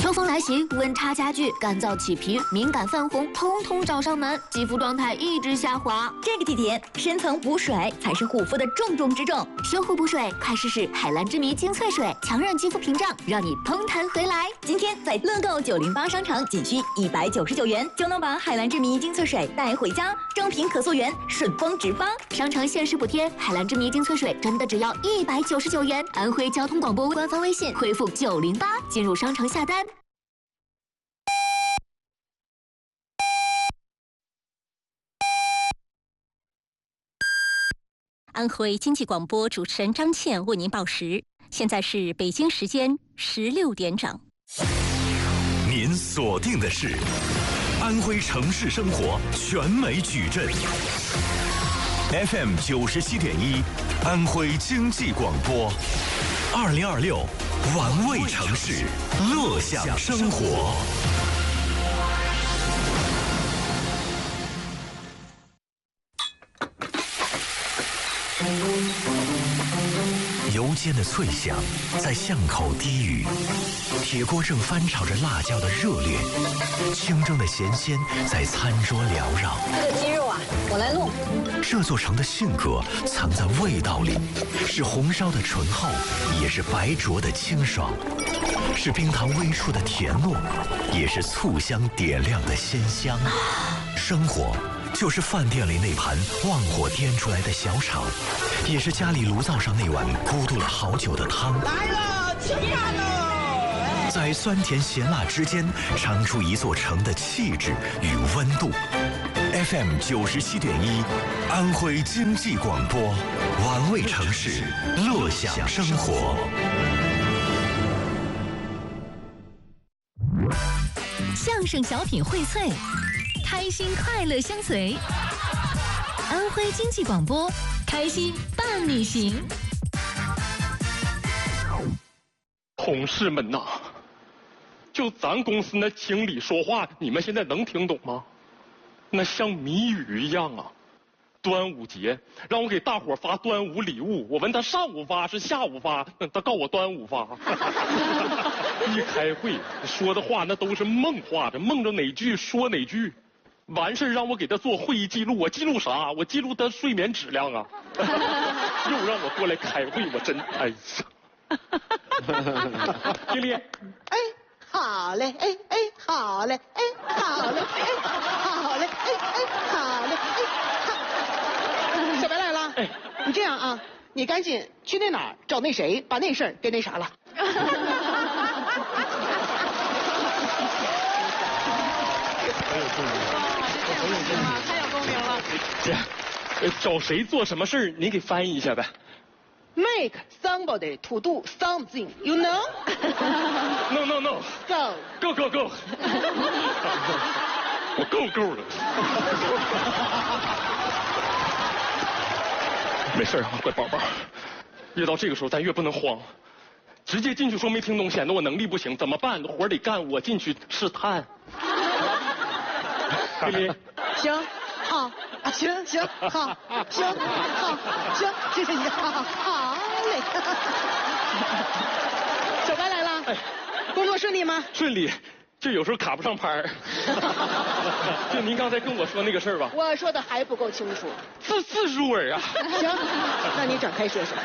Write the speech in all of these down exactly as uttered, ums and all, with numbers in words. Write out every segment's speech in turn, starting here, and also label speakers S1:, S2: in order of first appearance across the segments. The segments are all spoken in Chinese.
S1: 秋风来袭，温差加剧，干燥起皮、敏感泛红，通通找上门，肌肤状态一直下滑。
S2: 这个季节，深层补水才是护肤的重中之重。
S1: 修护补水，快试试海蓝之谜精粹水，强韧肌肤屏障，让你嘭弹回来。
S2: 今天在乐购九零八商城，仅需一百九十九元就能把海蓝之谜精粹水带回家，正品可溯源，顺丰直发。
S1: 商城限时补贴，海蓝之谜精粹水真的只要一百九十九元。安徽交通广播官方微信回复九零八进入商城下单。
S3: 安徽经济广播主持人张倩为您报时，现在是北京时间十六点整。
S4: 您锁定的是安徽城市生活全美矩阵 F M 九十七点一，安徽经济广播，二零二六玩味城市，乐享生活。油煎的脆响在巷口低语，铁锅正翻炒着辣椒的热烈，清蒸的咸鲜在餐桌缭绕。
S5: 这个鸡肉啊，我来弄。
S4: 这座城的性格藏在味道里，是红烧的醇厚，也是白灼的清爽，是冰糖微触的甜糯，也是醋香点亮的鲜香。生活就是饭店里那盘旺火颠出来的小炒，也是家里炉灶上那碗咕嘟了好久的汤。
S6: 来了，吃饭喽！
S4: 在酸甜咸辣之间，尝出一座城的气质与温度。F M 九十七点一，安徽经济广播，玩味城市，乐享生活。
S3: 相声小品荟萃，开心快乐相随。安徽经济广播，开心伴你行。
S7: 同事们呐，就咱公司那经理说话，你们现在能听懂吗？那像谜语一样啊。端午节让我给大伙发端午礼物，我问他上午发是下午发，他告我端午发。一开会说的话那都是梦话，这梦着哪句说哪句。完事让我给他做会议记录，我记录啥？我记录他睡眠质量啊。又让我过来开会，我真哎呀。经理，
S6: 哎，好嘞，哎哎，好嘞，哎，好嘞，哎，好嘞，哎哎，好嘞，哎，好。小白来了，哎，你这样啊，你赶紧去那哪儿找那谁，把那事儿给那啥了。
S5: 太有共鸣了。
S7: 这样，呃，找谁做什么事儿，您给翻译一下呗。
S6: Make somebody to do something, you know?
S7: No no no.
S6: Go.
S7: Go go go. 我够够了。没事啊，乖宝宝。越到这个时候，咱越不能慌，直接进去说没听懂，显得我能力不行。怎么办？活得干，我进去试探。经理，
S6: 行，好，啊，行行，好，行，好，行，行行行，好好好嘞。小白来了，哎，工作顺利吗？
S7: 顺利，就有时候卡不上拍儿。就您刚才跟我说那个事儿吧，
S6: 我说的还不够清楚，
S7: 字字入耳啊。
S6: 行，那你展开说说。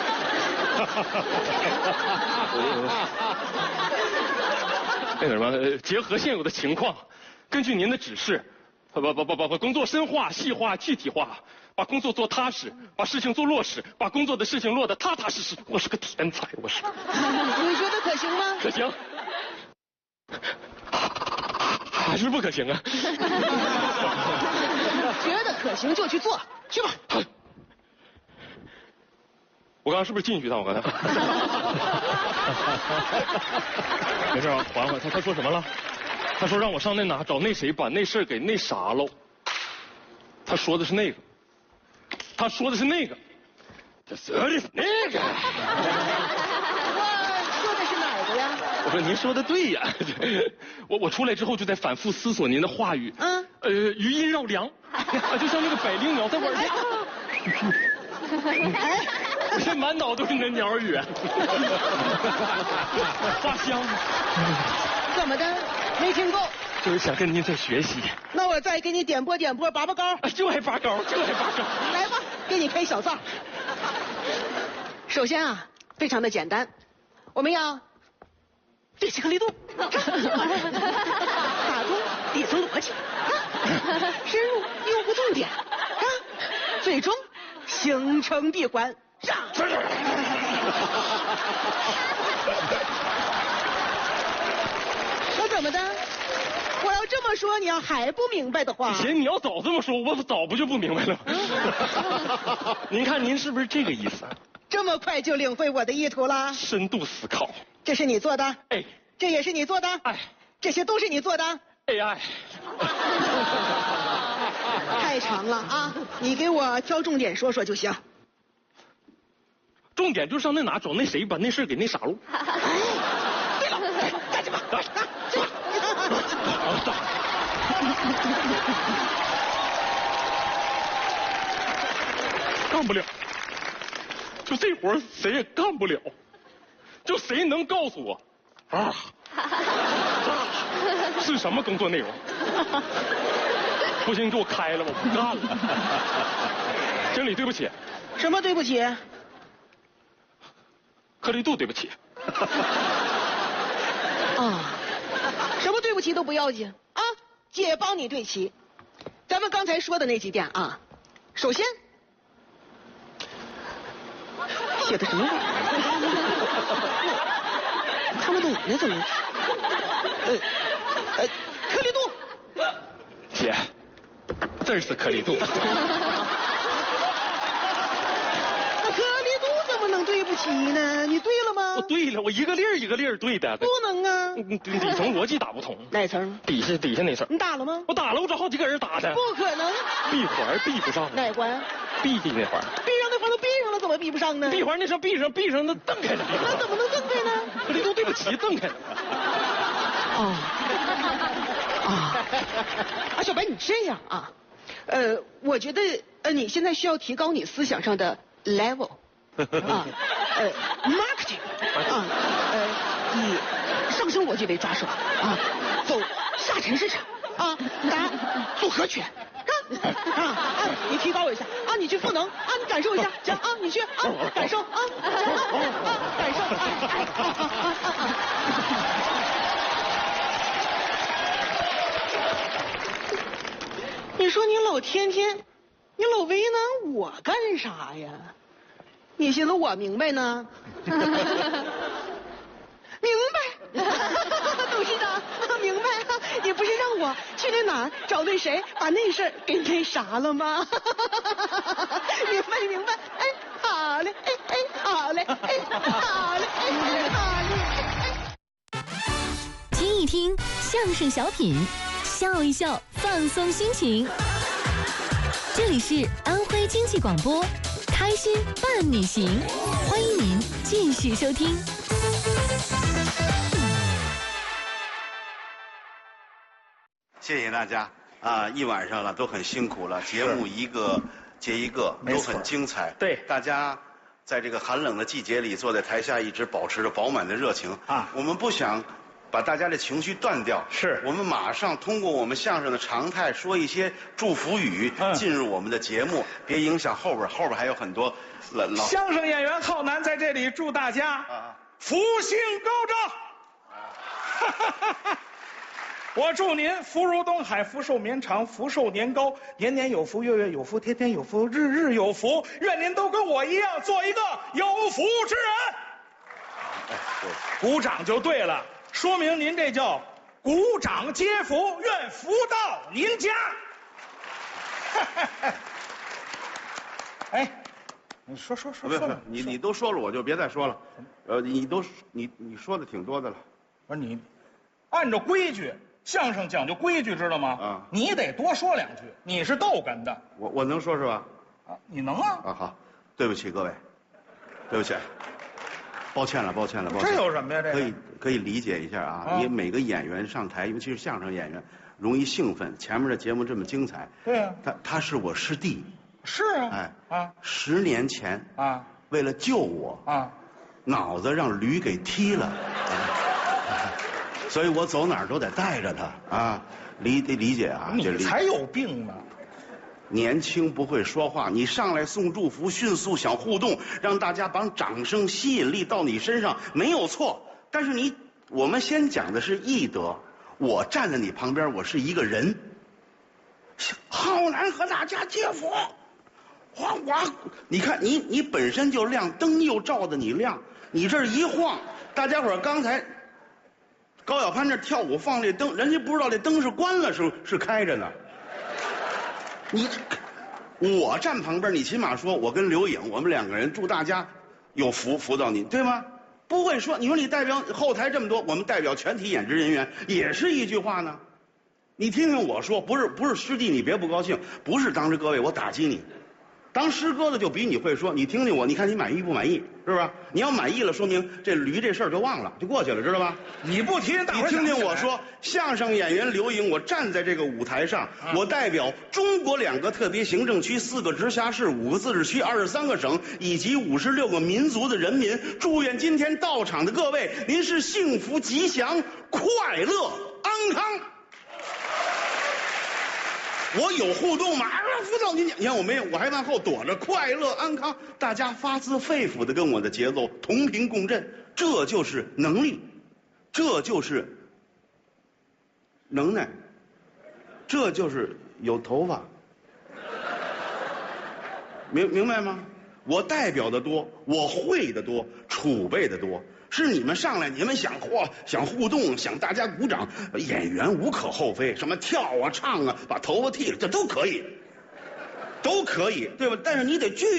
S7: 那个什么，结合现有的情况，根据您的指示，把把把把把工作深化、细化、具体化，把工作做踏实，把事情做落实，把工作的事情落得踏踏实实。我是个天才，我是。
S6: 你觉得可行吗？
S7: 可行。还是不可行啊？
S6: 觉得可行就去做，去吧。
S7: 我刚刚是不是进去的？我刚才。没事啊，缓缓。他他说什么了？他说让我上那哪找那谁，把那事儿给那啥喽。他说的是那个。他说的是那个。他说的是那个。
S6: 我说的是哪儿的呀？
S7: 我说您说的对呀。我我出来之后就在反复思索您的话语。嗯。呃，余音绕梁，啊，就像那个百灵鸟在我耳边。哎。我现在满脑都是那鸟语，花香。
S6: 怎么的？没听够？
S7: 就是想跟您再学习。
S6: 那我再给你点拨点拨，拔拔高。
S7: 哎，就爱拔高，就爱拔高。
S6: 来吧，给你开小灶。首先啊，非常的简单，我们要对齐颗粒度，打通底层逻辑，深入诱捕重点，啊，最终形成闭环。上。我怎么的？我要这么说，你要还不明白的话，
S7: 姐，你要早这么说，我早不就不明白了。您看您是不是这个意思？
S6: 这么快就领会我的意图了？
S7: 深度思考。
S6: 这是你做的？
S7: 哎。
S6: 这也是你做的？
S7: 哎。
S6: 这些都是你做的
S7: ？A I。
S6: 太长了啊！你给我挑重点说说就行。
S7: 重点就上那哪找那谁把那事给那啥了。
S6: 哎，对了，干什么？干什么？
S7: 干不了，就这活谁也干不了，就谁能告诉我啊？是什么工作内容？不行，你给我开了，我不干了。经理，对不起。
S6: 什么对不起？
S7: 颗粒度对不起。
S6: 啊，什么对不起都不要紧啊，姐帮你对齐。咱们刚才说的那几点啊，首先写的什么玩意儿？看不懂呢，怎么？呃呃，颗粒度。
S7: 姐，这是颗粒度。
S6: 能对不起呢？你对了吗？
S7: 我对了，我一个粒儿一个粒儿对的。
S6: 不能啊，
S7: 底层逻辑打不通。
S6: 哪层？
S7: 底下底下那层。
S6: 你打了吗？
S7: 我打了，我找好几个人打的。
S6: 不可能。
S7: 闭环闭不上。
S6: 哪环？
S7: 闭的那环。
S6: 闭上那环都闭上了，怎么闭不上呢？
S7: 闭环那上闭上闭上那蹬开了。
S6: 那怎么能蹬开呢？
S7: 颗粒度对不起，蹬开了。
S6: 哦。啊。啊，小白你这样啊，呃，我觉得呃你现在需要提高你思想上的 level。啊，呃 ，marketing 啊，呃，以上升逻辑为抓手啊，走下沉市场啊，打组合拳啊啊啊！你提高一下啊，你去赋能啊，你感受一下，行啊，你去啊，感受啊，啊啊，感受啊啊啊啊啊！你说你老天天，你老为难我干啥呀？你寻思我明白呢？明白，董事长，明白。你不是让我去那哪儿找那谁，把那事儿给那啥了吗？明白明白。哎，好嘞，哎哎，好嘞，哎，好嘞，哎，好嘞。
S3: 听一听相声小品，笑一笑，放松心情。这里是安徽经济广播。开心伴你行，欢迎您继续收听。
S8: 谢谢大家啊！一晚上了都很辛苦了，节目一个接一个都很精彩。
S9: 对，
S8: 大家在这个寒冷的季节里，坐在台下一直保持着饱满的热情
S9: 啊！
S8: 我们不想把大家的情绪断掉，
S9: 是
S8: 我们马上通过我们相声的常态说一些祝福语，
S9: 嗯、
S8: 进入我们的节目，别影响后边，后边还有很多老老
S9: 相声演员浩南在这里祝大家
S8: 啊
S9: 福星高照。我祝您福如东海，福寿绵长，福寿年高，年年有福，月月有福，天天有福，日日有福。愿您都跟我一样，做一个有福之人。
S8: 哎，对，
S9: 鼓掌就对了。说明您这叫鼓掌接福，愿福到您家。哎，你说说说
S8: 不是
S9: 说，
S8: 你你都说了，我就别再说了。呃，你都你你说的挺多的了。
S9: 不是你，按照规矩，相声讲究规矩，知道吗？
S8: 啊，
S9: 你得多说两句。你是逗哏的，
S8: 我我能说是吧？
S9: 啊，你能啊？
S8: 啊好，对不起各位，对不起。抱歉了，抱歉了，抱歉。
S9: 这有什么呀？这
S8: 可以可以理解一下啊，
S9: 啊
S8: 因为每个演员上台，尤其是相声演员，容易兴奋。前面的节目这么精彩，
S9: 对啊，
S8: 他他是我师弟，
S9: 是啊，
S8: 哎
S9: 啊
S8: 十年前
S9: 啊，
S8: 为了救我
S9: 啊，
S8: 脑子让驴给踢了。 所以我走哪儿都得带着他啊，理得理解啊。
S9: 你才有病呢！
S8: 年轻不会说话，你上来送祝福，迅速想互动，让大家把掌声吸引力到你身上，没有错。但是你，我们先讲的是义德。我站在你旁边，我是一个人。浩然和大家接福，哗哗！你看你你本身就亮，灯又照着你亮，你这一晃，大家伙刚才高晓攀这跳舞放这灯，人家不知道这灯是关了是是开着呢。你，我站旁边，你起码说，我跟刘颖，我们两个人祝大家有福，福到你，对吗？不会说，你说你代表后台这么多，我们代表全体演职人员，也是一句话呢。你听听我说，不是不是师弟，你别不高兴，不是当着各位我打击你。当师哥的就比你会说，你听听我，你看你满意不满意，是不是？你要满意了，说明这驴这事儿就忘了，就过去了，知道吧？
S9: 你不提，大伙儿
S8: 你听听我说，相声演员刘颖，我站在这个舞台上，啊、我代表中国两个特别行政区、四个直辖市、五个自治区、二十三个省以及五十六个民族的人民，祝愿今天到场的各位，您是幸福吉祥、快乐安康。我有互动吗？啊，辅导您讲，你看我没有，我还往后躲着，快乐安康，大家发自肺腑的跟我的节奏同频共振，这就是能力，这就是能耐，这就是有头发，明明白吗？我代表的多，我会的多，储备的多。是你们上来，你们想嚯，想互动，想大家鼓掌，演员无可厚非，什么跳啊、唱啊，把头发剃了，这都可以，都可以，对吧？但是你得具。